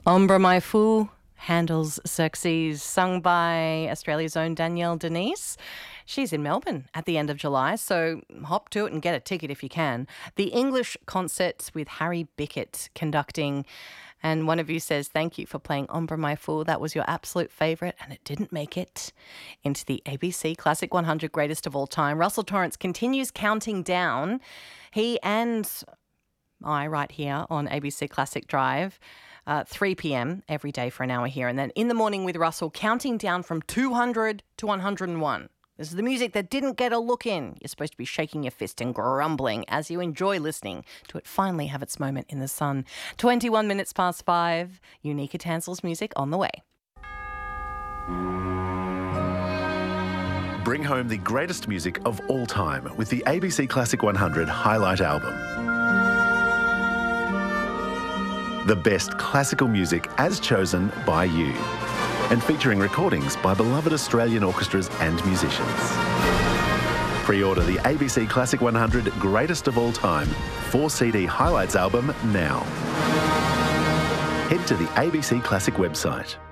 Ombre My Fou, Handel's Xerxes, sung by Australia's own Danielle Denise. She's in Melbourne at the end of July, so hop to it and get a ticket if you can. The English Concerts with Harry Bickett conducting. And one of you says, thank you for playing Ombre My Fool. That was your absolute favourite, and it didn't make it into the ABC Classic 100 Greatest of All Time. Russell Torrance continues counting down. He and I, right here on ABC Classic Drive, 3 p.m. every day for an hour here. And then in the morning with Russell, counting down from 200 to 101. This is the music that didn't get a look in. You're supposed to be shaking your fist and grumbling as you enjoy listening to it finally have its moment in the sun. 21 minutes past 5. Unika Tansel's music on the way. Bring home the greatest music of all time with the ABC Classic 100 Highlight Album. The best classical music as chosen by you, and featuring recordings by beloved Australian orchestras and musicians. Pre-order the ABC Classic 100 Greatest of All Time 4-CD Highlights album now. Head to the ABC Classic website.